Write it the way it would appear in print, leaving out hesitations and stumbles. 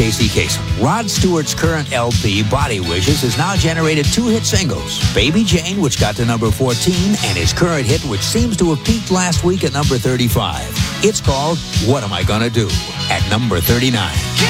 Casey Kasem. Rod Stewart's current LP, Body Wishes, has now generated 2 hit singles. Baby Jane, which got to number 14, and his current hit, which seems to have peaked last week at number 35. It's called What Am I Gonna Do? At number 39.